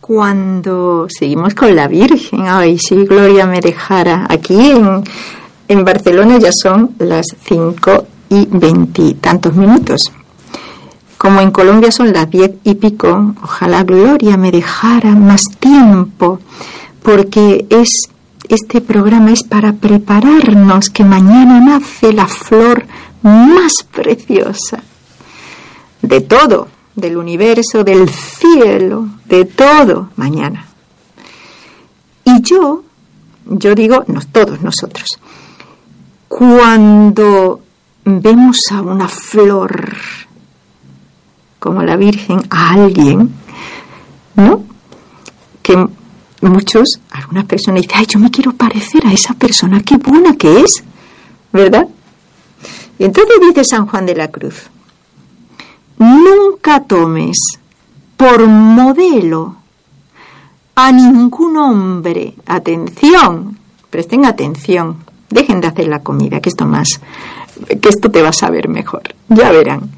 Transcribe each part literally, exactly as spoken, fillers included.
cuando seguimos con la Virgen, ay, si Gloria me dejara, aquí en, en Barcelona ya son las cinco y veintitantos minutos. Como en Colombia son las diez y pico, ojalá Gloria me dejara más tiempo, porque es este programa es para prepararnos, que mañana nace la flor más preciosa de todo, del universo, del cielo, de todo, mañana. Y yo, yo digo, no, todos nosotros, cuando vemos a una flor como la Virgen, a alguien, ¿no? Que muchos, algunas personas dicen, ay, yo me quiero parecer a esa persona, qué buena que es, ¿verdad? Y entonces dice San Juan de la Cruz, nunca tomes por modelo a ningún hombre, atención, presten atención, dejen de hacer la comida, que esto más, que esto te va a saber mejor, ya verán.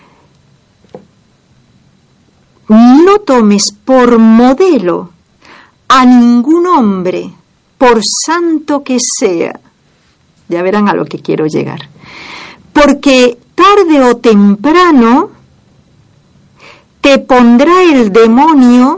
No tomes por modelo a ningún hombre, por santo que sea. Ya verán a lo que quiero llegar. Porque tarde o temprano te pondrá el demonio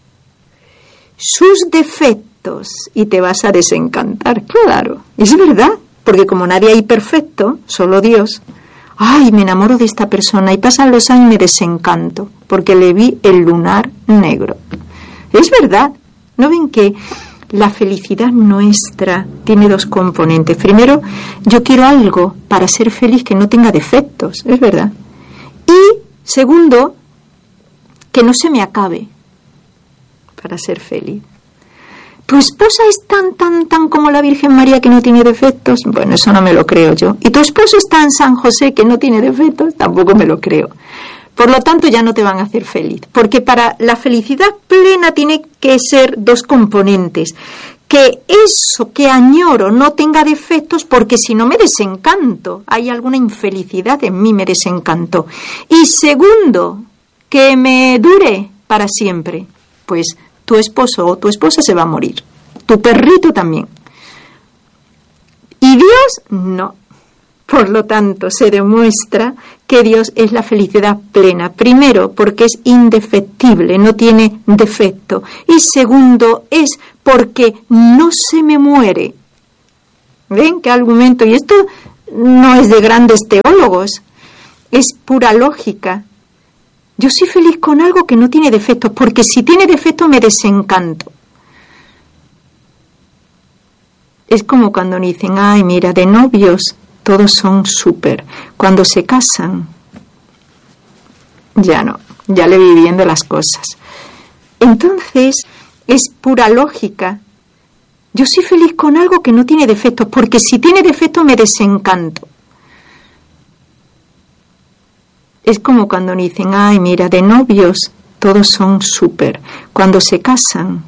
sus defectos y te vas a desencantar. Claro, es verdad, porque como nadie hay perfecto, solo Dios. Ay, me enamoro de esta persona y pasan los años y me desencanto porque le vi el lunar negro. Es verdad. ¿No ven que la felicidad nuestra tiene dos componentes? Primero, yo quiero algo para ser feliz que no tenga defectos, es verdad. Y segundo, que no se me acabe para ser feliz. ¿Tu esposa es tan, tan, tan como la Virgen María que no tiene defectos? Bueno, eso no me lo creo yo. ¿Y tu esposo es tan San José que no tiene defectos? Tampoco me lo creo. Por lo tanto, ya no te van a hacer feliz. Porque para la felicidad plena tiene que ser dos componentes. Que eso que añoro no tenga defectos, porque si no me desencanto. Hay alguna infelicidad en mí, me desencanto. Y segundo, que me dure para siempre. Pues tu esposo o tu esposa se va a morir. Tu perrito también. Y Dios, no. Por lo tanto, se demuestra que Dios es la felicidad plena. Primero, porque es indefectible, no tiene defecto. Y segundo, es porque no se me muere. ¿Ven qué argumento? Y esto no es de grandes teólogos, es pura lógica. Yo soy feliz con algo que no tiene defectos, porque si tiene defectos me desencanto. Es como cuando dicen, ay, mira, de novios todos son súper. Cuando se casan, ya no, ya le vi viendo las cosas. Entonces, es pura lógica. Yo soy feliz con algo que no tiene defectos, porque si tiene defectos me desencanto. Es como cuando dicen, ay, mira, de novios todos son súper. Cuando se casan,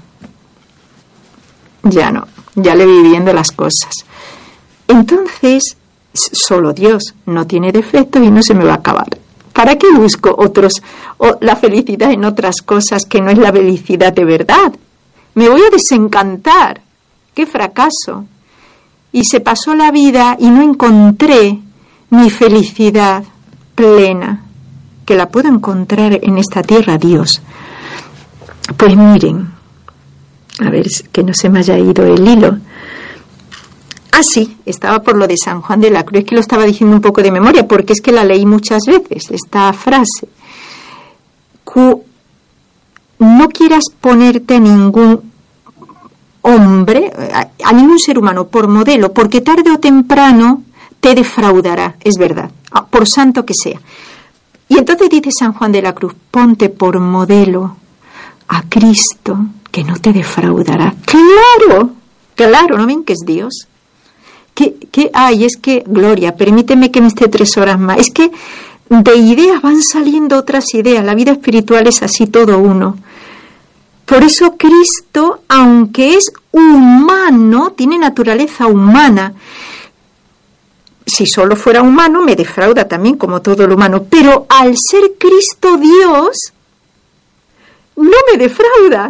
ya no, ya le vi viendo las cosas. Entonces, solo Dios no tiene defectos y no se me va a acabar. ¿Para qué busco otros o la felicidad en otras cosas que no es la felicidad de verdad? Me voy a desencantar. ¡Qué fracaso! Y se pasó la vida y no encontré mi felicidad plena, que la puedo encontrar en esta tierra, Dios. Pues miren, a ver que no se me haya ido el hilo. Ah, sí, estaba por lo de San Juan de la Cruz, es que lo estaba diciendo un poco de memoria, porque es que la leí muchas veces, esta frase. Cu- no quieras ponerte a ningún hombre, a, a ningún ser humano por modelo, porque tarde o temprano te defraudará, es verdad, por santo que sea. Y entonces dice San Juan de la Cruz, ponte por modelo a Cristo, que no te defraudará. ¡Claro! Claro, ¿no ven que es Dios? ¿Qué, qué hay? Es que, Gloria, permíteme que me esté tres horas más. Es que de ideas van saliendo otras ideas. La vida espiritual es así, todo uno. Por eso Cristo, aunque es humano, tiene naturaleza humana. Si solo fuera humano, me defrauda también, como todo lo humano. Pero al ser Cristo Dios, no me defrauda.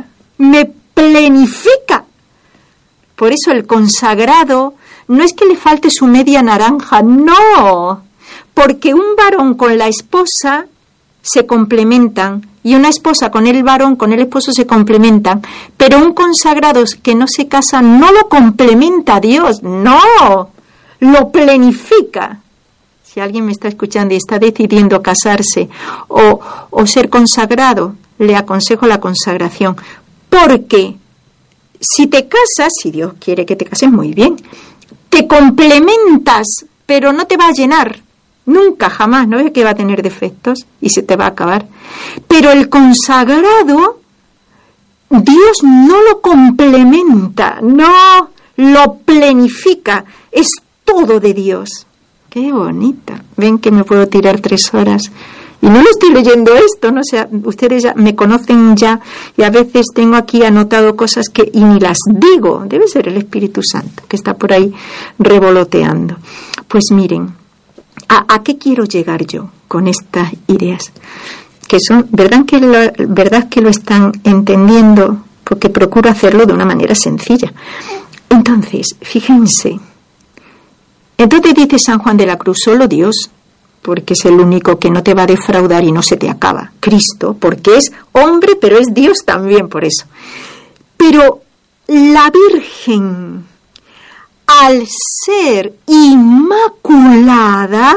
me plenifica. Por eso el consagrado no es que le falte su media naranja, no, porque un varón con la esposa se complementan y una esposa con el varón, con el esposo se complementan, pero un consagrado que no se casa no lo complementa a Dios, no, lo plenifica. Si alguien me está escuchando y está decidiendo casarse o, o ser consagrado, le aconsejo la consagración, porque si te casas, si Dios quiere que te cases, muy bien, te complementas, pero no te va a llenar. Nunca, jamás, no es que va a tener defectos y se te va a acabar. Pero el consagrado, Dios no lo complementa, no lo plenifica, es todo de Dios. ¡Qué bonita! Ven que me puedo tirar tres horas. Y no lo estoy leyendo esto, ¿no? O sea, ustedes ya me conocen ya y a veces tengo aquí anotado cosas que y ni las digo. Debe ser el Espíritu Santo que está por ahí revoloteando. Pues miren, ¿a, a qué quiero llegar yo con estas ideas? Que son, ¿verdad que lo, verdad que lo están entendiendo? Porque procuro hacerlo de una manera sencilla. Entonces, fíjense. Entonces dice San Juan de la Cruz, solo Dios, porque es el único que no te va a defraudar y no se te acaba. Cristo, porque es hombre, pero es Dios también por eso. Pero la Virgen, al ser inmaculada,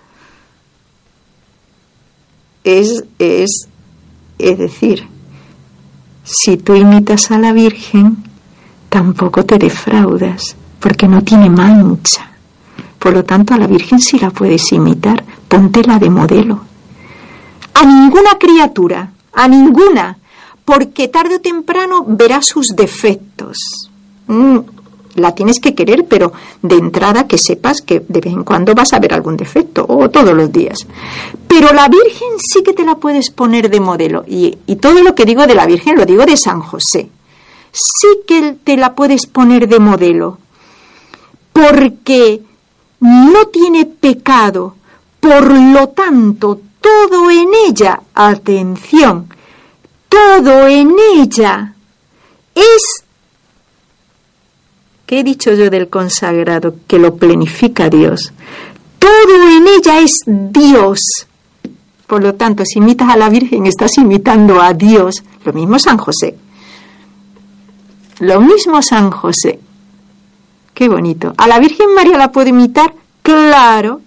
es, es, es decir, si tú imitas a la Virgen, tampoco te defraudas, porque no tiene mancha. Por lo tanto, a la Virgen sí la puedes imitar, póntela de modelo. A ninguna criatura, a ninguna, porque tarde o temprano verás sus defectos. Mm, la tienes que querer, pero de entrada que sepas que de vez en cuando vas a ver algún defecto, o todos los días. Pero la Virgen sí que te la puedes poner de modelo. Y, y todo lo que digo de la Virgen lo digo de San José. Sí que te la puedes poner de modelo, porque no tiene pecado, por lo tanto, todo en ella, atención, todo en ella es, ¿qué he dicho yo del consagrado? Que lo plenifica Dios. Todo en ella es Dios. Por lo tanto, si imitas a la Virgen, estás imitando a Dios. Lo mismo San José. Lo mismo San José. Qué bonito. ¿A la Virgen María la puedo imitar? Claro,